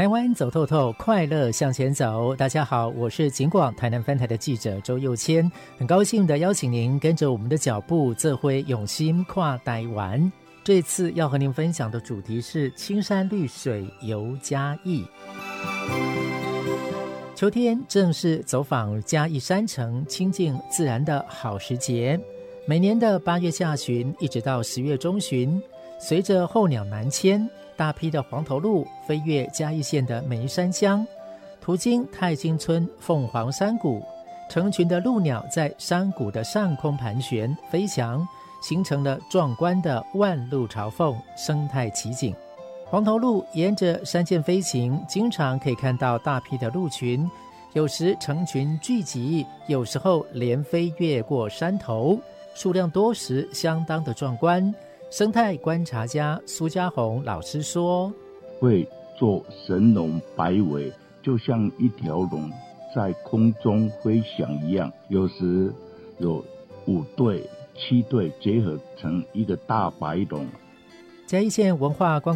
台湾走透透，快乐向前走。大家好，我是警广台南分台的记者周佑谦，很高兴的邀请您跟着我们的脚步，这回用心跨台湾。这次要和您分享的主题是青山绿水游嘉义。秋天正是走访嘉义山城、亲近自然的好时节。每年的8月下旬一直到10月中旬，随着候鸟南迁，大批的黄头鹭飞越嘉义县的梅山乡，途经太清村凤凰山谷，成群的鹭鸟在山谷的上空盘旋飞翔，形成了壮观的万鹭朝凤生态奇景。黄头鹭沿着山涧飞行，经常可以看到大批的鹭群，有时成群聚集，有时候连飞越过山头，数量多时相当的壮观。生态观察家苏家宏老师说， 会做神龙摆尾，就像一条龙在空中飞翔一样，有时有5对7对结合成一个大白龙。 嘉义县文化观